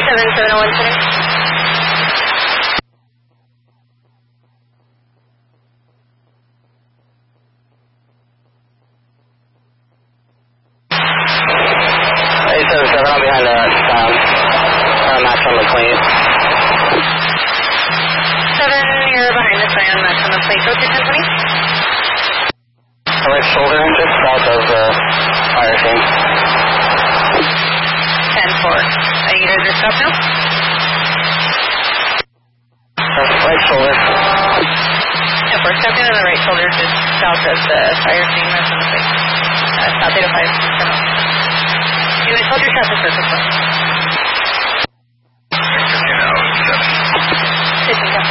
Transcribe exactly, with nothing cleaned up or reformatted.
seven seven oh one center. eight seven seven, I'm behind the um, uh, match on the plate. seven, you're behind the sign on match on the plate. Go to ten twenty. Right shoulder, just south of the fire scene. ten four. Are you guys are stopped now? Right shoulder. ten four. Stepping on the right shoulder, just south of the fire scene match on the plate. Uh, south eight oh five. You guys hold your traffic circle. fifteen,